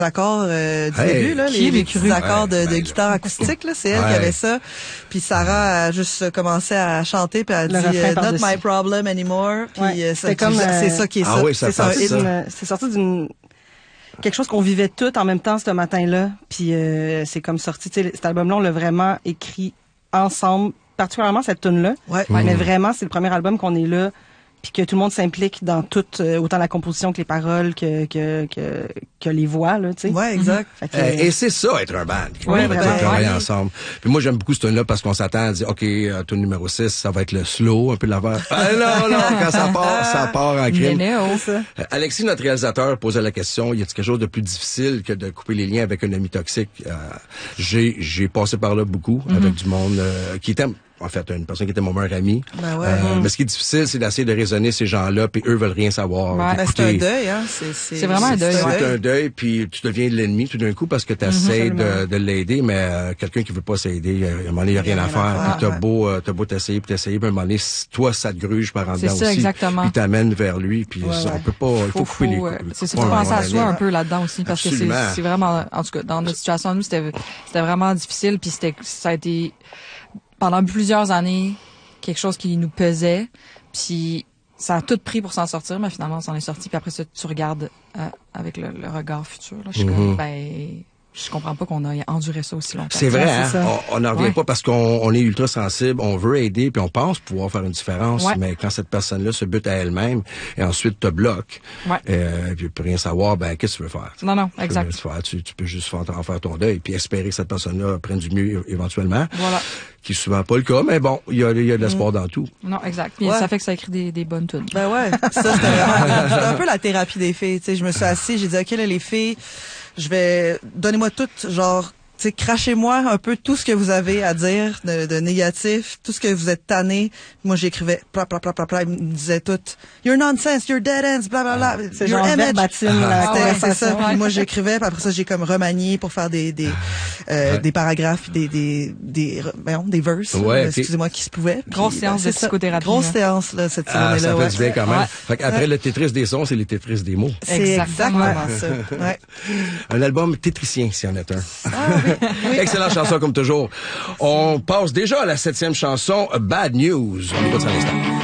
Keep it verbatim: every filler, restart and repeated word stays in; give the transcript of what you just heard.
accords euh, du hey, début, là, les, les petits accords de, de guitare acoustique, là, c'est elle ouais. qui avait ça. Puis Sarah a juste commencé à chanter, puis elle a dit euh, Not my problem anymore. Puis ouais. c'est comme c'est euh, ça qui est ah ça. Oui, ça c'est ça. ça. C'est sorti d'une quelque chose qu'on vivait tout en même temps ce matin-là. Puis euh, c'est comme sorti. Tu sais, cet album-là, on l'a vraiment écrit ensemble, particulièrement cette tune-là. Ouais. Mais Mm. vraiment, c'est le premier album qu'on est là. Puis que tout le monde s'implique dans tout, euh, autant la composition que les paroles, que que que, que les voix, là, tu sais. Ouais, exact. Fait que, Euh, et c'est ça, être un band. Oui, on va vraiment. travailler Ouais. ensemble. Puis moi, j'aime beaucoup ce tune-là parce qu'on s'attend à dire, OK, euh, tune numéro six, ça va être le slow, un peu de l'avant. Ah, non, non, quand ça part, ça part en crime. Nénéo. Euh, Alexis, notre réalisateur, posait la question, y a-t-il quelque chose de plus difficile que de couper les liens avec un ami toxique? Euh, j'ai, j'ai passé par là beaucoup, Mm-hmm. avec du monde euh, qui était... En fait, une personne qui était mon meilleur ami. Ben ouais. Euh, Mm. Mais ce qui est difficile, c'est d'essayer de raisonner ces gens-là, puis eux veulent rien savoir. Ouais. Ben, c'est un deuil, hein. C'est, c'est, C'est vraiment un deuil, C'est ouais. un deuil, puis tu deviens l'ennemi tout d'un coup parce que tu essaies de, de l'aider, mais euh, quelqu'un qui veut pas s'aider, euh, à un moment donné, il n'y a rien à faire. Puis t'as ouais. beau, euh, t'as beau t'essayer, puis t'essayer, puis à un moment donné, toi, ça te gruge par en C'est dedans ça, aussi. exactement. Puis t'amènes vers lui, puis Ouais, ça, ouais. on peut pas, il faut, Faut, couper les faut, euh, coups. c'est ça, Ouais, faut à un penser à moment soi donné. un peu là-dedans aussi, parce Absolument. que c'est, c'est vraiment, en tout cas, dans notre situation, nous, c'était, c'était vraiment difficile, puis c'était, ça a été, pendant plusieurs années, quelque chose qui nous pesait, puis ça a tout pris pour s'en sortir, mais finalement, on s'en est sorti, puis après ça, tu regardes euh, avec le, le regard futur, là, je suis Mm-hmm. comme, ben, je comprends pas qu'on a enduré ça aussi longtemps. C'est vrai, Ouais, hein? c'est ça. On n'en revient Ouais. pas parce qu'on on est ultra sensible, on veut aider, puis on pense pouvoir faire une différence, Ouais. mais quand cette personne-là se bute à elle-même et ensuite te bloque, Ouais. euh, puis peut rien savoir, ben qu'est-ce que tu veux faire? Non, non, Tu exact. peux faire, tu, tu peux juste faire, en faire ton deuil, puis espérer que cette personne-là prenne du mieux éventuellement, Voilà. qui est souvent pas le cas, mais bon, il y a, il y a de l'espoir dans tout. Non, exact. Puis Ouais. ça fait que ça écrit des, des bonnes tunes. Ben ouais, ça c'était vraiment c'était un peu la thérapie des filles, tu sais, je me suis assise, j'ai dit OK là les filles, je vais donnez-moi tout genre tu sais, crachez-moi un peu tout ce que vous avez à dire de, de négatif, tout ce que vous êtes tanné. Moi, j'écrivais, pla, pla, pla, pla, pla, ils me disaient tout, you're nonsense, you're dead ends, bla, bla, bla, C'est your genre image. verbatim, la C'était- c'est conversation. ça. Puis moi, j'écrivais, puis après ça, j'ai comme remanié pour faire des des euh, Ouais. des paragraphes, des des des voyons, des verses. Ouais, là, excusez-moi, qui se pouvaient. Puis, Grosse ben, séance de c'est ça. psychothérapie, Grosse là. séance là cette Ah, semaine-là. ça fait ouais. du bien quand même. Ouais. Fait qu'après le Tetris des sons, c'est les Tetris des mots. C'est Exactement. exactement ça. Ouais. Un album tétricien, s'il y en a un. Ah, oui. Excellente chanson comme toujours. On passe déjà à la septième chanson, Bad News. On écoute ça à l'instant.